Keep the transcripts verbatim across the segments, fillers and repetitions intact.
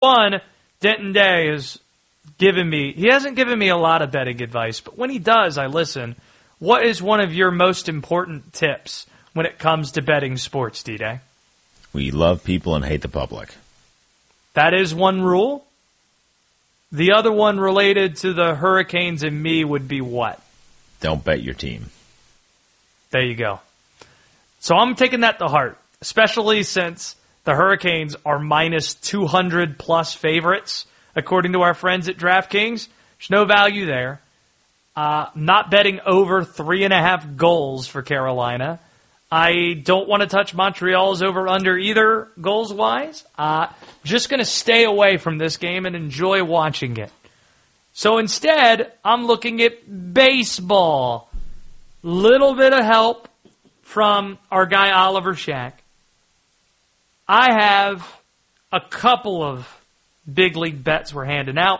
One, Denton Day has given me, he hasn't given me a lot of betting advice, but when he does, I listen. What is one of your most important tips when it comes to betting sports, D-Day? We love people and hate the public. That is one rule. The other one related to the Hurricanes and me would be what? Don't bet your team. There you go. So I'm taking that to heart, especially since the Hurricanes are minus two hundred plus favorites, according to our friends at DraftKings. There's no value there. Uh, not betting over three and a half goals for Carolina. I don't want to touch Montreal's over-under either, goals-wise. Uh, just going to stay away from this game and enjoy watching it. So instead, I'm looking at baseball. Little bit of help from our guy Oliver Shack. I have a couple of big league bets we're handing out.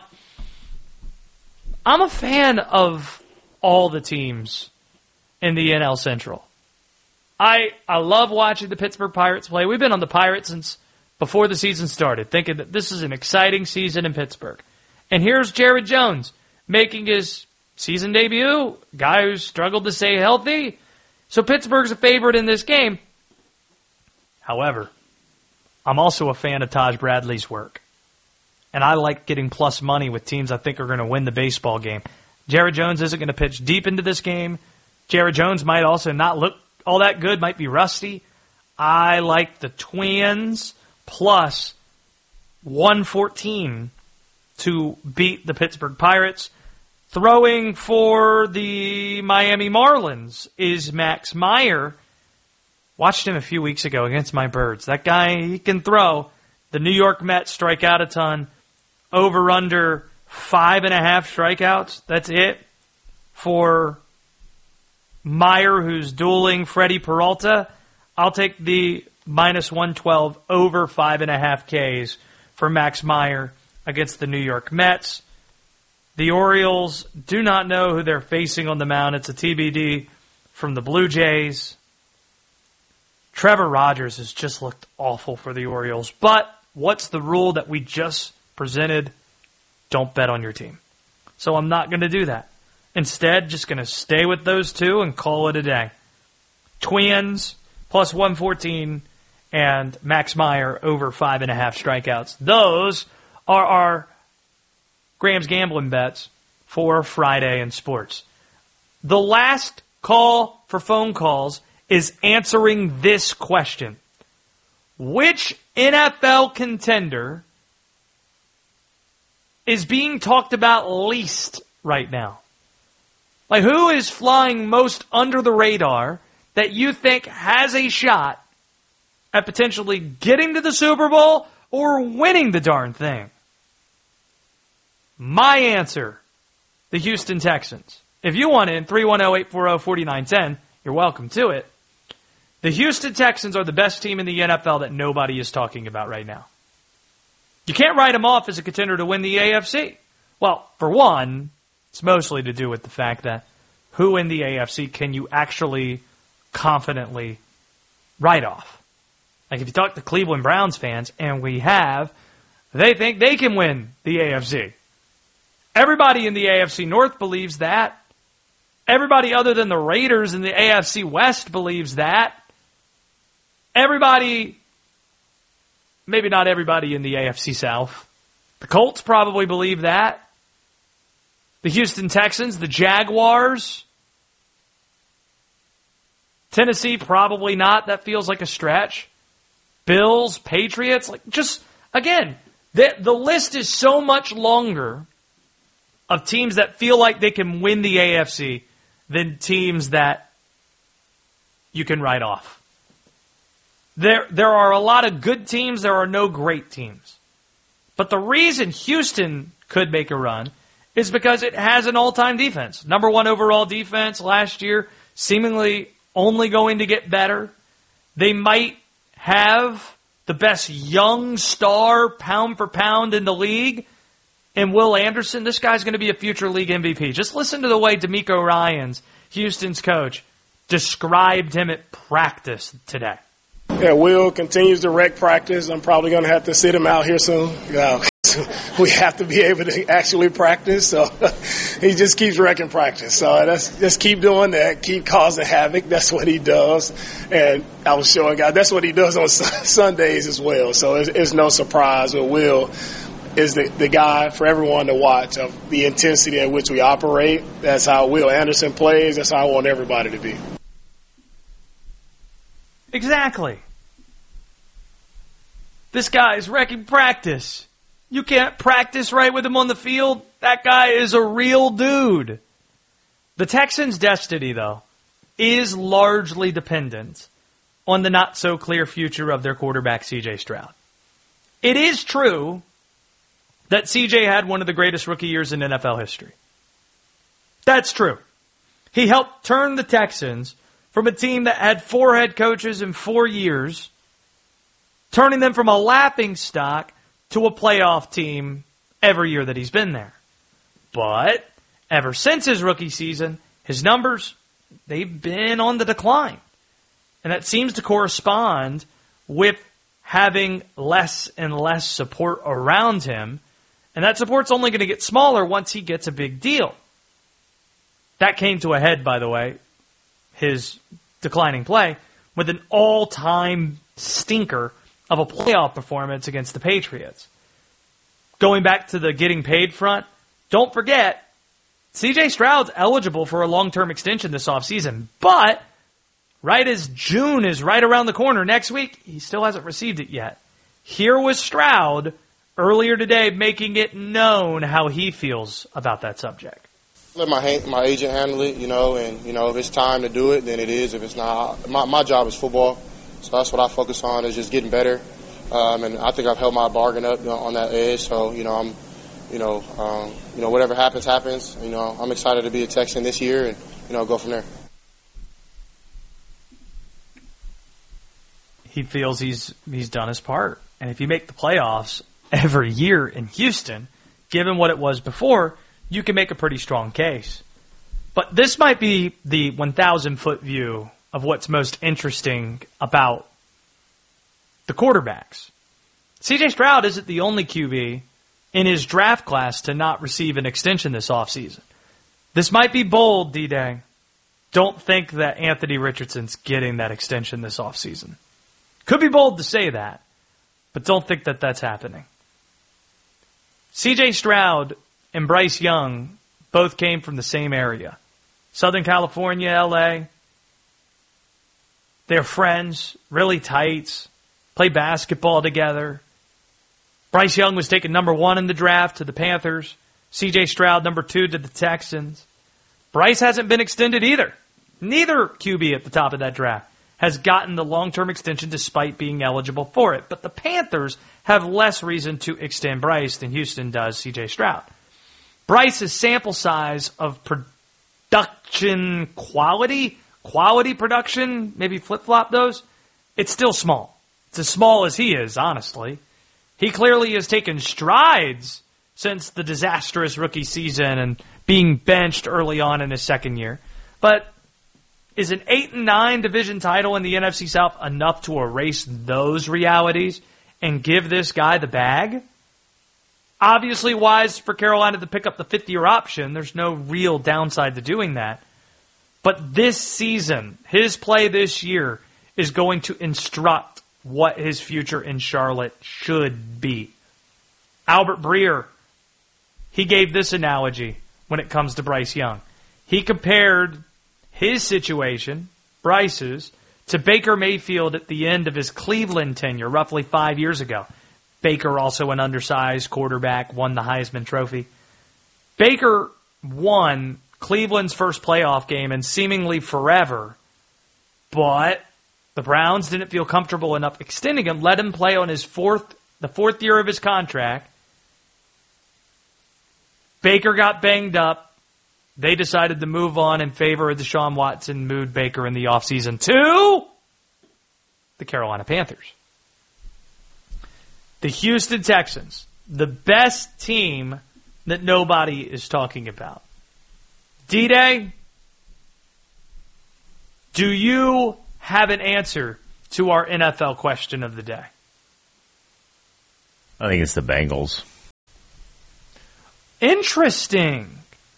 I'm a fan of all the teams in the N L Central. I I love watching the Pittsburgh Pirates play. We've been on the Pirates since before the season started, thinking that this is an exciting season in Pittsburgh. And here's Jared Jones making his season debut, guy who struggled to stay healthy. So Pittsburgh's a favorite in this game. However, I'm also a fan of Taj Bradley's work. And I like getting plus money with teams I think are going to win the baseball game. Jared Jones isn't going to pitch deep into this game. Jared Jones might also not look all that good, might be rusty. I like the Twins plus one fourteen to beat the Pittsburgh Pirates. Throwing for the Miami Marlins is Max Meyer. Watched him a few weeks ago against my Birds. That guy, he can throw. The New York Mets strike out a ton. Over under five and a half strikeouts. That's it for Meyer, who's dueling Freddie Peralta. I'll take the minus one twelve over five and a half Ks for Max Meyer against the New York Mets. The Orioles do not know who they're facing on the mound. It's a T B D from the Blue Jays. Trevor Rogers has just looked awful for the Orioles. But what's the rule that we just presented? Don't bet on your team. So I'm not going to do that. Instead, just going to stay with those two and call it a day. Twins plus one fourteen and Max Meyer over five and a half strikeouts. Those are our Graham's Gambling bets for Friday in sports. The last call for phone calls is answering this question. Which N F L contender is being talked about least right now? Like, who is flying most under the radar that you think has a shot at potentially getting to the Super Bowl or winning the darn thing? My answer, the Houston Texans. If you want in, three one zero, eight four zero, four nine one zero, you're welcome to it. The Houston Texans are the best team in the N F L that nobody is talking about right now. You can't write them off as a contender to win the A F C. Well, for one, it's mostly to do with the fact that who in the A F C can you actually confidently write off? Like if you talk to Cleveland Browns fans, and we have, they think they can win the A F C. Everybody in the A F C North believes that. Everybody other than the Raiders in the A F C West believes that. Everybody, maybe not everybody in the A F C South. The Colts probably believe that. The Houston Texans, the Jaguars. Tennessee, probably not. That feels like a stretch. Bills, Patriots, like just, again, the, the list is so much longer of teams that feel like they can win the A F C than teams that you can write off. There, there are a lot of good teams. There are no great teams. But the reason Houston could make a run is because it has an all-time defense. Number one overall defense last year, seemingly only going to get better. They might have the best young star pound for pound in the league. And Will Anderson, this guy's going to be a future league M V P. Just listen to the way D'Amico Ryans, Houston's coach, described him at practice today. Yeah, Will continues to wreck practice. I'm probably going to have to sit him out here soon. Yeah. practice. We have to be able to actually practice. So he just keeps wrecking practice. So that's, just keep doing that. Keep causing havoc. That's what he does. And I was showing guys that's what he does on Sundays as well. So it's, it's no surprise. But Will is the, the guy for everyone to watch of the intensity at which we operate. That's how Will Anderson plays. That's how I want everybody to be. Exactly. This guy is wrecking practice. You can't practice right with him on the field. That guy is a real dude. The Texans' destiny, though, is largely dependent on the not-so-clear future of their quarterback, C J Stroud. It is true that C J had one of the greatest rookie years in N F L history. That's true. He helped turn the Texans from a team that had four head coaches in four years, turning them from a laughingstock to a playoff team every year that he's been there. But ever since his rookie season, his numbers, they've been on the decline. And that seems to correspond with having less and less support around him. And that support's only going to get smaller once he gets a big deal. That came to a head, by the way, his declining play, with an all-time stinker of a playoff performance against the Patriots. Going back to the getting paid front, don't forget, C J Stroud's eligible for a long-term extension this offseason, but right as June is right around the corner next week, he still hasn't received it yet. Here was Stroud earlier today making it known how he feels about that subject. Let my my agent handle it, you know, and, you know, if it's time to do it, then it is. If it's not, my, my job is football, so that's what I focus on, is just getting better. Um, and I think I've held my bargain up, you know, on that edge. So, you know, I'm, you know, um, you know, whatever happens, happens. You know, I'm excited to be a Texan this year and, you know, go from there. He feels he's he's done his part. And if you make the playoffs every year in Houston, given what it was before, you can make a pretty strong case. But this might be the one thousand foot view of what's most interesting about the quarterbacks. C J Stroud isn't the only Q B in his draft class to not receive an extension this offseason. This might be bold, D-Day. Don't think that Anthony Richardson's getting that extension this offseason. Could be bold to say that, but don't think that that's happening. C J Stroud and Bryce Young both came from the same area. Southern California, L A. They're friends, really tight, play basketball together. Bryce Young was taken number one in the draft to the Panthers. C J Stroud number two to the Texans. Bryce hasn't been extended either. Neither Q B at the top of that draft has gotten the long-term extension despite being eligible for it. But the Panthers have less reason to extend Bryce than Houston does C J Stroud. Bryce's sample size of production quality, quality production, maybe flip-flop those, it's still small. It's as small as he is, honestly. He clearly has taken strides since the disastrous rookie season and being benched early on in his second year. But is an eight and nine division title in the N F C South enough to erase those realities and give this guy the bag? Obviously wise for Carolina to pick up the fifth-year option. There's no real downside to doing that. But this season, his play this year is going to instruct what his future in Charlotte should be. Albert Breer, he gave this analogy when it comes to Bryce Young. He compared his situation, Bryce's, to Baker Mayfield at the end of his Cleveland tenure, roughly five years ago. Baker, also an undersized quarterback, won the Heisman Trophy. Baker won Cleveland's first playoff game in seemingly forever, but the Browns didn't feel comfortable enough extending him, let him play on his fourth, the fourth year of his contract. Baker got banged up. They decided to move on in favor of Deshaun Watson, moved Baker in the offseason to the Carolina Panthers. The Houston Texans, the best team that nobody is talking about. D-Day, do you have an answer to our N F L question of the day? I think it's the Bengals. Interesting.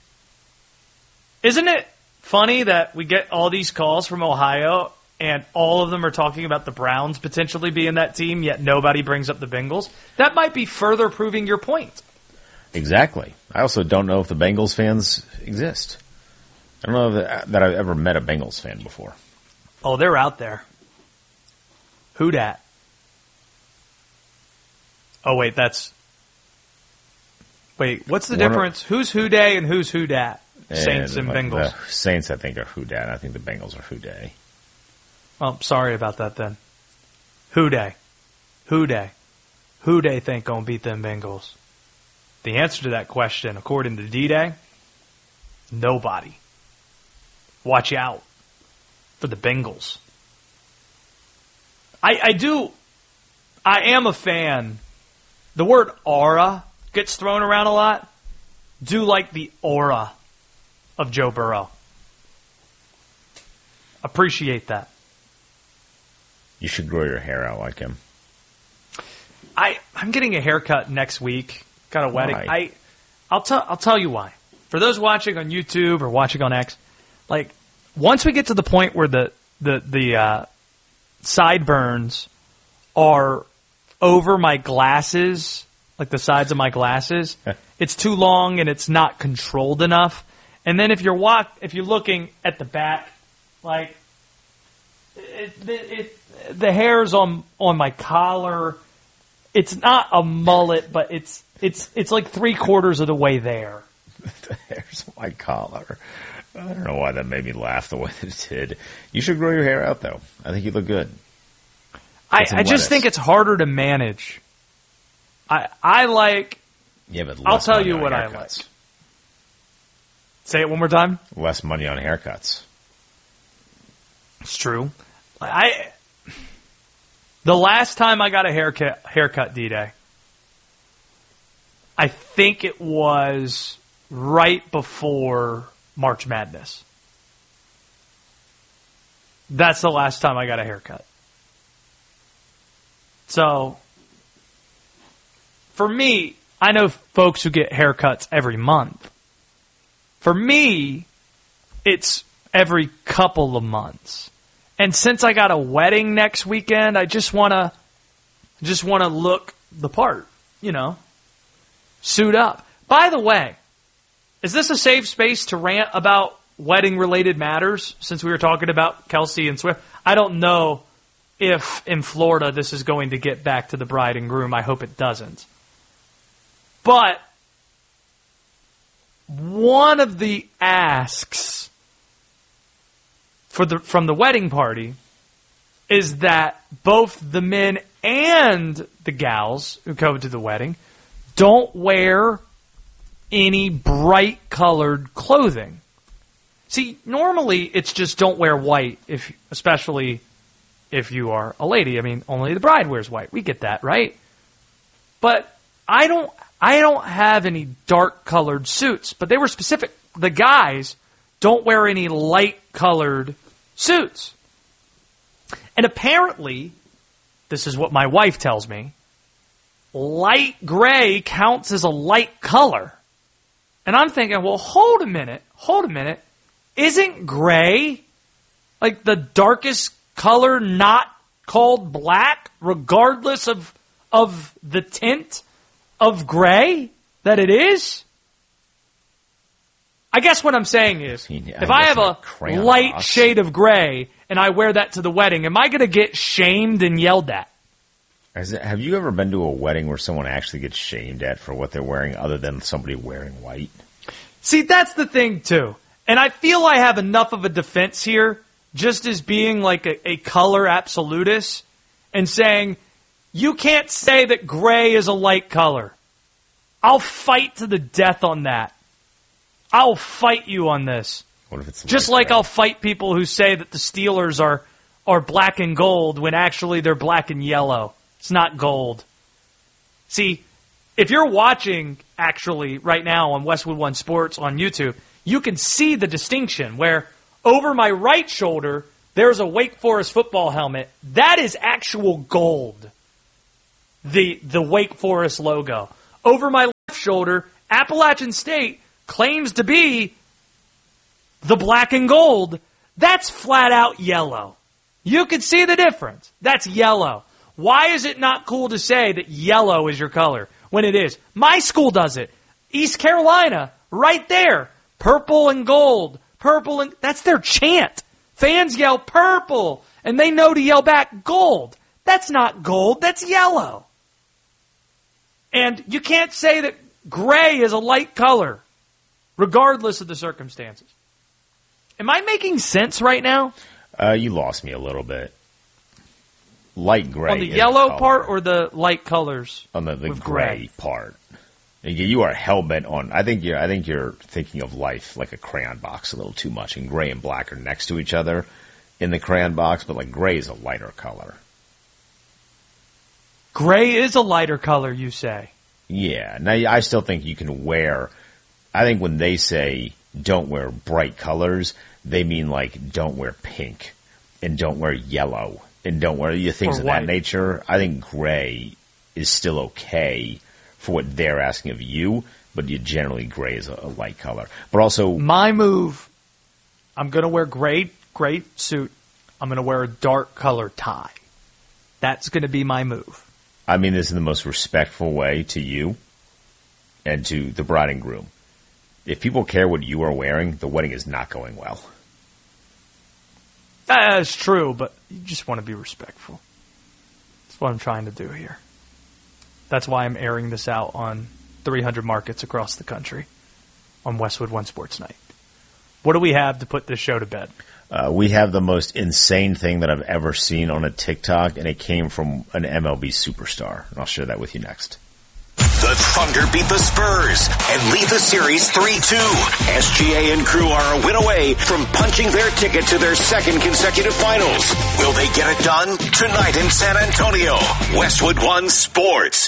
Isn't it funny that we get all these calls from Ohio and all of them are talking about the Browns potentially being that team, yet nobody brings up the Bengals? That might be further proving your point. Exactly. I also don't know if the Bengals fans exist. I don't know that, that I've ever met a Bengals fan before. Oh, they're out there. Who dat? Oh, wait, that's... Wait, what's the One difference? Of, who's who day and who's who dat? Saints and, and Bengals. The Saints, I think, are who dat. I think the Bengals are who day. Well, sorry about that then. Who day? Who day? Who day think gonna beat them Bengals? The answer to that question, according to D-Day, nobody. Watch out for the Bengals. I, I do, I am a fan. The word aura gets thrown around a lot. Do like the aura of Joe Burrow. Appreciate that. You should grow your hair out like him. I, I'm getting a haircut next week. Got a wedding. Why? I, I'll tell I'll tell you why. For those watching on YouTube or watching on X, like once we get to the point where the the the uh, sideburns are over my glasses, like the sides of my glasses, it's too long and it's not controlled enough. And then if you're walk if you're looking at the back, like it, it, it, the hairs on on my collar, it's not a mullet, but it's it's it's like three quarters of the way there. The hairs on my collar. I don't know why that made me laugh the way that it did. You should grow your hair out, though. I think you look good. I, I just think it's harder to manage. I I like. Yeah, but I'll less tell money you on what haircuts. I like. Say it one more time. Less money on haircuts. It's true. I the last time I got a haircut, haircut D-Day, I think it was right before March Madness. That's the last time I got a haircut. So, for me, I know folks who get haircuts every month. For me, it's every couple of months. And since I got a wedding next weekend, I just want to just want to look the part, you know, suit up. By the way, is this a safe space to rant about wedding-related matters since we were talking about Kelsey and Swift? I don't know if in Florida this is going to get back to the bride and groom. I hope it doesn't. But one of the asks for the from the wedding party is that both the men and the gals who go to the wedding don't wear any bright colored clothing. See, normally it's just don't wear white, if especially if you are a lady. I mean, only the bride wears white. We get that, right? But I don't I don't have any dark colored suits, but they were specific. The guys don't wear any light colored suits. And apparently, this is what my wife tells me, light gray counts as a light color. And I'm thinking, well, hold a minute, hold a minute. Isn't gray like the darkest color not called black, regardless of of the tint of gray that it is? I guess what I'm saying is, I if I have a light shade of gray and I wear that to the wedding, am I going to get shamed and yelled at? Has it, have you ever been to a wedding where someone actually gets shamed at for what they're wearing other than somebody wearing white? See, that's the thing, too. And I feel I have enough of a defense here, just as being like a, a color absolutist, and saying, you can't say that gray is a light color. I'll fight to the death on that. I'll fight you on this. What if it's just like gray? I'll fight people who say that the Steelers are, are black and gold when actually they're black and yellow. It's not gold. See, if you're watching actually right now on Westwood One Sports on YouTube, you can see the distinction where over my right shoulder, there's a Wake Forest football helmet. That is actual gold. The, the Wake Forest logo. Over my left shoulder, Appalachian State claims to be the black and gold. That's flat out yellow. You can see the difference. That's yellow. Why is it not cool to say that yellow is your color when it is? My school does it. East Carolina, right there. Purple and gold. Purple and... That's their chant. Fans yell purple, and they know to yell back gold. That's not gold. That's yellow. And you can't say that gray is a light color, regardless of the circumstances. Am I making sense right now? Uh, you lost me a little bit. Light gray. On the yellow part or the light colors? On the, the gray, gray part. You are hell-bent on... I think you're I think you're thinking of life like a crayon box a little too much. And gray and black are next to each other in the crayon box, but like gray is a lighter color. Gray is a lighter color, you say? Yeah. Now, I still think you can wear... I think when they say don't wear bright colors, they mean like don't wear pink and don't wear yellow and don't wear things of that nature. I think gray is still okay for what they're asking of you, but you generally gray is a, a light color. But also... My move, I'm going to wear gray, gray suit. I'm going to wear a dark color tie. That's going to be my move. I mean this in the most respectful way to you and to the bride and groom. If people care what you are wearing, the wedding is not going well. That's true, but you just want to be respectful. That's what I'm trying to do here. That's why I'm airing this out on three hundred markets across the country on Westwood One Sports Night. What do we have to put this show to bed? Uh, we have the most insane thing that I've ever seen on a TikTok, and it came from an M L B superstar. And I'll share that with you next. The Thunder beat the Spurs and lead the series three two. S G A and crew are a win away from punching their ticket to their second consecutive finals. Will they get it done? Tonight in San Antonio, Westwood One Sports.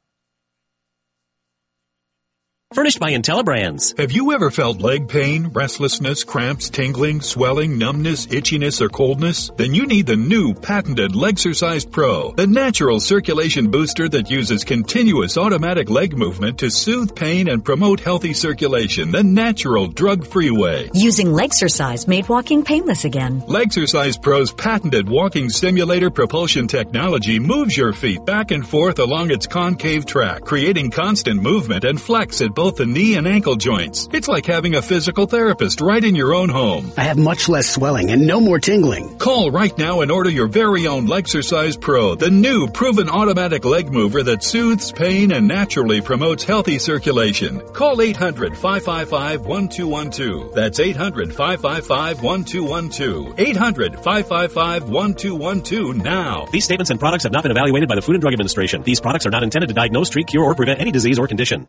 Furnished by IntelliBrands. Have you ever felt leg pain, restlessness, cramps, tingling, swelling, numbness, itchiness, or coldness? Then you need the new patented Legsercise Pro, the natural circulation booster that uses continuous automatic leg movement to soothe pain and promote healthy circulation the natural, drug-free way. Using Legsercise made walking painless again. Legsercise Pro's patented walking simulator propulsion technology moves your feet back and forth along its concave track, creating constant movement and flex at both the knee and ankle joints. It's like having a physical therapist right in your own home. I have much less swelling and no more tingling. Call right now and order your very own Legsercise Pro, the new proven automatic leg mover that soothes pain and naturally promotes healthy circulation. Call eight hundred, five five five, one two one two. That's eight hundred, five five five, one two one two. eight hundred, five five five, one two one two now. These statements and products have not been evaluated by the Food and Drug Administration. These products are not intended to diagnose, treat, cure, or prevent any disease or condition.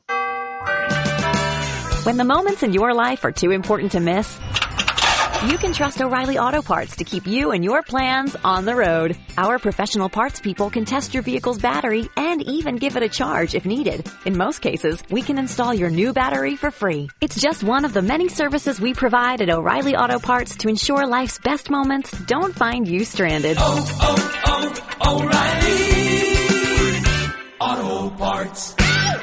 When the moments in your life are too important to miss, you can trust O'Reilly Auto Parts to keep you and your plans on the road. Our professional parts people can test your vehicle's battery and even give it a charge if needed. In most cases, we can install your new battery for free. It's just one of the many services we provide at O'Reilly Auto Parts to ensure life's best moments don't find you stranded. Oh, oh, oh, O'Reilly Auto Parts.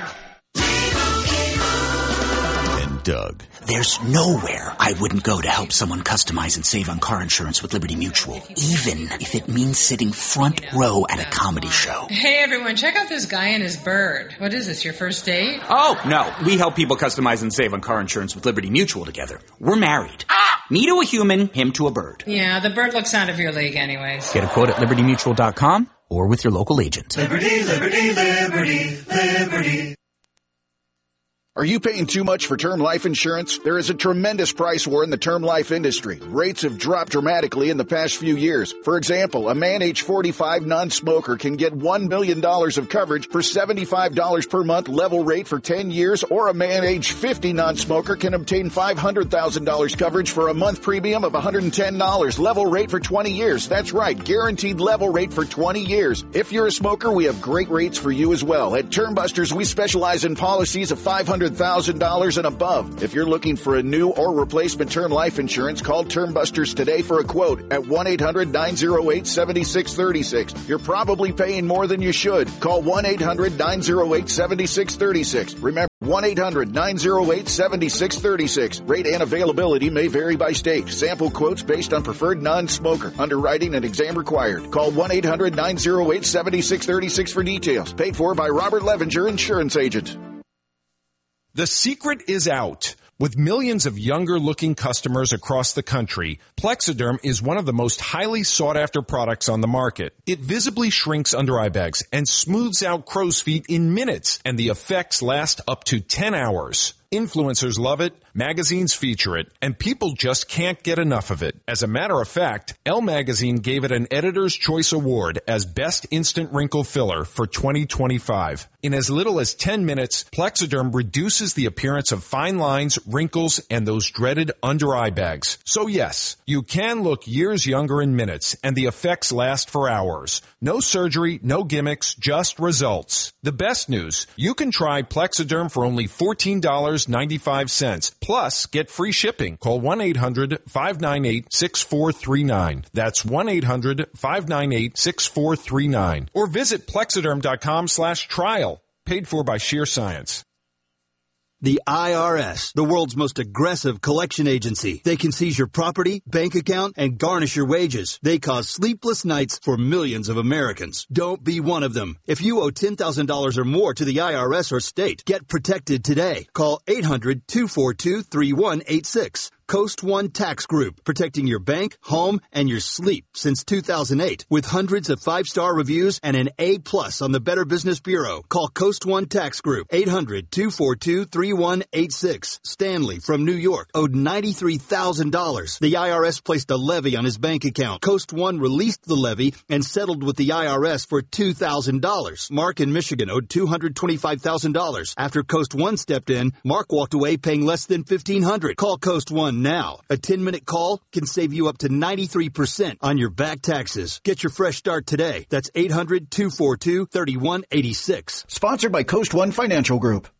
Doug. There's nowhere I wouldn't go to help someone customize and save on car insurance with Liberty Mutual, even if it means sitting front row at a comedy show. Hey everyone, check out this guy and his bird. What is this, your first date? Oh, no. We help people customize and save on car insurance with Liberty Mutual together. We're married. Ah! Me to a human, him to a bird. Yeah, the bird looks out of your league anyways. Get a quote at liberty mutual dot com or with your local agent. Liberty, liberty, liberty, liberty. Are you paying too much for term life insurance? There is a tremendous price war in the term life industry. Rates have dropped dramatically in the past few years. For example, a man age forty-five non-smoker can get one million dollars of coverage for seventy-five dollars per month level rate for ten years, or a man age fifty non-smoker can obtain five hundred thousand dollars coverage for a month premium of one hundred ten dollars level rate for twenty years. That's right, guaranteed level rate for twenty years. If you're a smoker, we have great rates for you as well. At Term Busters, we specialize in policies of five hundred hundred thousand dollars and above. If you're looking for a new or replacement term life insurance, call Term Busters today for a quote at one eight hundred nine oh eight seven six three six. You're probably paying more than you should. Call one eight hundred nine oh eight seven six three six. Remember, one eight hundred nine oh eight seven six three six. Rate and availability may vary by state. Sample quotes based on preferred non-smoker. Underwriting and exam required. Call one eight hundred nine oh eight seven six three six for details. Paid for by Robert Levenger, Insurance Agent. The secret is out. With millions of younger-looking customers across the country, Plexiderm is one of the most highly sought-after products on the market. It visibly shrinks under-eye bags and smooths out crow's feet in minutes, and the effects last up to ten hours. Influencers love it, magazines feature it, and people just can't get enough of it. As a matter of fact, Elle Magazine gave it an Editor's Choice Award as Best Instant Wrinkle Filler for twenty twenty-five. In as little as ten minutes, Plexiderm reduces the appearance of fine lines, wrinkles, and those dreaded under-eye bags. So yes, you can look years younger in minutes, and the effects last for hours. No surgery, no gimmicks, just results. The best news, you can try Plexiderm for only fourteen dollars and ninety-five cents. Plus, get free shipping. Call one eight hundred five nine eight six four three nine. That's one eight hundred five nine eight six four three nine. Or visit Plexiderm.com slash trial. Paid for by Sheer Science. The I R S, the world's most aggressive collection agency. They can seize your property, bank account, and garnish your wages. They cause sleepless nights for millions of Americans. Don't be one of them. If you owe ten thousand dollars or more to the I R S or state, get protected today. Call eight hundred two four two three one eight six. Coast One Tax Group, protecting your bank, home, and your sleep since two thousand eight. With hundreds of five-star reviews and an A plus on the Better Business Bureau. Call Coast One Tax Group, eight hundred two four two three one eight six. Stanley from New York owed ninety-three thousand dollars. The I R S placed a levy on his bank account. Coast One released the levy and settled with the I R S for two thousand dollars. Mark in Michigan owed two hundred twenty-five thousand dollars. After Coast One stepped in, Mark walked away paying less than fifteen hundred dollars. Call Coast One now. A ten-minute call can save you up to ninety-three percent on your back taxes. Get your fresh start today. That's eight hundred two four two three one eight six. Sponsored by Coast One Financial Group.